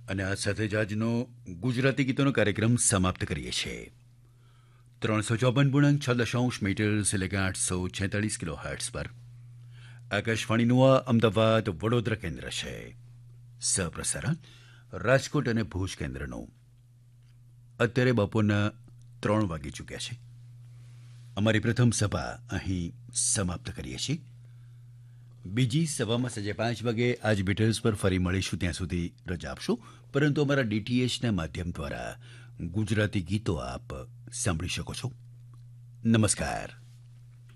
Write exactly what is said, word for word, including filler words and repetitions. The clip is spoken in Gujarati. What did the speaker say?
અને આ સાથે જ આજનો ગુજરાતી ગીતોનો કાર્યક્રમ સમાપ્ત કરીએ છીએ. ત્રણસો ચોપન પૂર્ણાંક છ દશાંશ મીટર્સ એટલે કે આઠસો છેતાળીસ કિલો હર્ટ્સ પર આકાશવાણીનું આ અમદાવાદ વડોદરા કેન્દ્ર છે. સહપ્રસારણ રાજકોટ અને ભુજ કેન્દ્રનું. અત્યારે બપોરના ત્રણ વાગી ચૂક્યા છે. અમારી પ્રથમ સભા અહીં સમાપ્ત કરીએ છીએ. બીજી સભામાં સજે પાંચ વાગે આજ બીટલ્સ પર ફરી મળીશું. ત્યાં સુધી રજા આપશો, પરંતુ અમારા ડીટીએચના માધ્યમ દ્વારા ગુજરાતી ગીતો આપ સાંભળી શકો છો. નમસ્કાર.